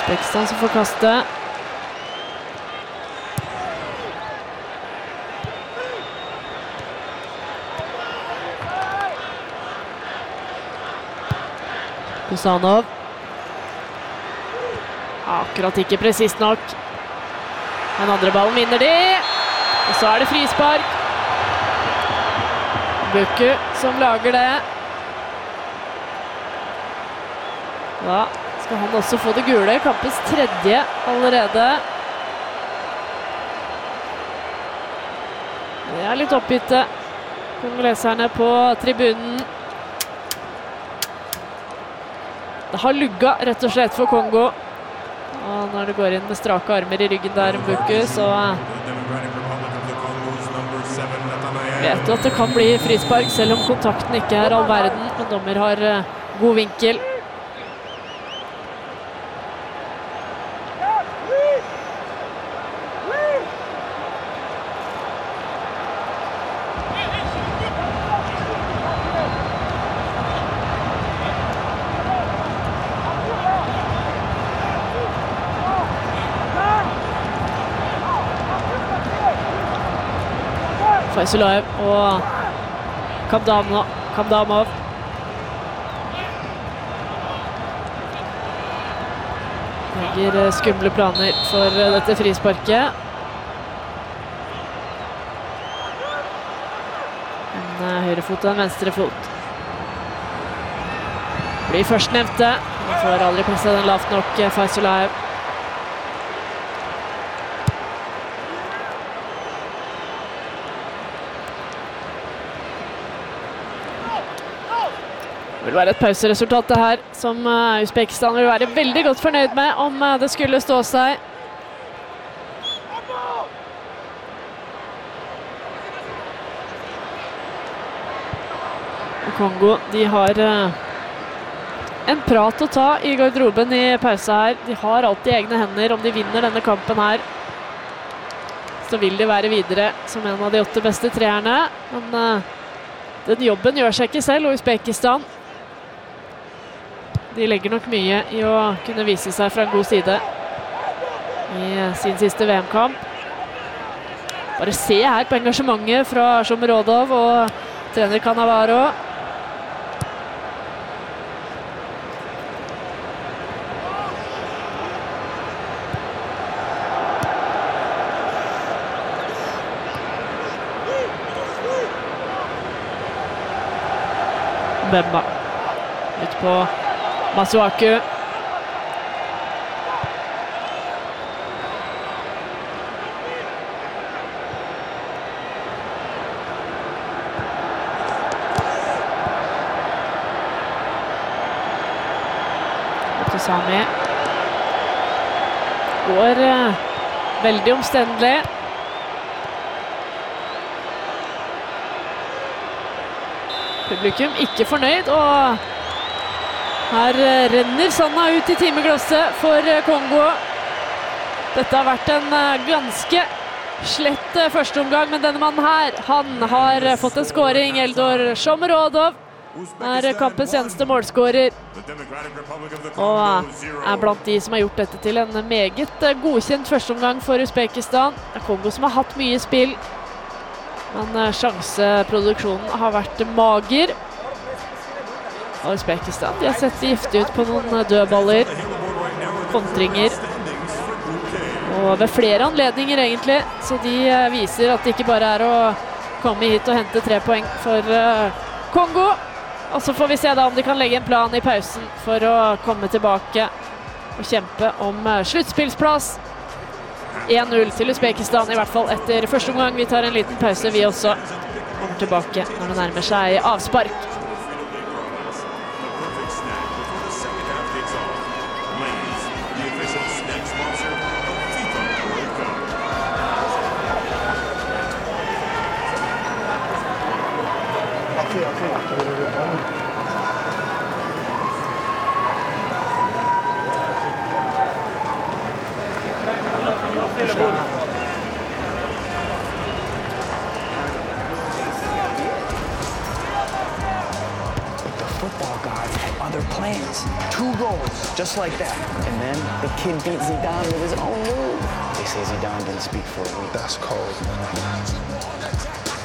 Uzbekistan som får kaste. Kusanov. Akkurat ikke presist nok. Den andre ballen vinner de. Og så er det frispark. Buku som lager det. Da skal han også få det gule. Kampens tredje allerede. Det er litt oppgitte. Kongoleserne på tribunen. Det har lugget rett og slett for Kongo. Og når det går inn med strake armer i ryggen der, Buku, så vet du at det kan bli frispark, selv om kontakten ikke er all verden. Men dommer har god vinkel. Faisulaev og Kamdamov. Legger skumle planer for dette frisparket. En høyrefot og en venstrefot. Blir førstnevnte. Han får aldri presset den lavt nok, Faisulaev. Det vil være et pauseresultat det her, som Uzbekistan vil være veldig godt fornøyd med om det skulle stå seg. Og Kongo, de har en prat å ta i garderoben i pause her. De har alltid egne hender. Om de vinner denne kampen her, så vil de være videre som en av de 8 beste treerne. Men den jobben gjør seg ikke selv, og Uzbekistan de legger nok mye i å kunne vise seg fra en god side i sin siste VM-kamp. Bare se her på engasjementet fra Shomurodov og trener Cannavaro. Mbemba ut på Masuaku. Sami går veldig omstendelig. Publikum ikke fornøyd, og her renner sanda ut i timeglasset for Kongo. Dette har vært en ganske slett første omgang, men denne mannen her, han har fått en scoring. Eldor Shomurodov er kampens eneste målskårer, og er blant de som har gjort dette til en meget godkjent førsteomgang for Uzbekistan. Det er Kongo som har hatt mye spill, men sjanseproduksjonen har vært mager. Og Uzbekistan, de har sett giftig ut på noen dødballer, kontringer, og ved flere anledninger egentlig, så de viser at det ikke bare er å komme hit og hente 3 poeng for Kongo. Og så får vi se da om de kan legge en plan i pausen for å komme tilbake og kjempe om sluttspillsplass. 1-0 til Uzbekistan, i hvert fall etter første omgang. Vi tar en liten pause, vi også kommer tilbake når det nærmer seg avspark. football gods had other plans. 2 goals, just like that. And then the kid beat Zidane with his own move. They say Zidane didn't speak for a week. That's cold, man.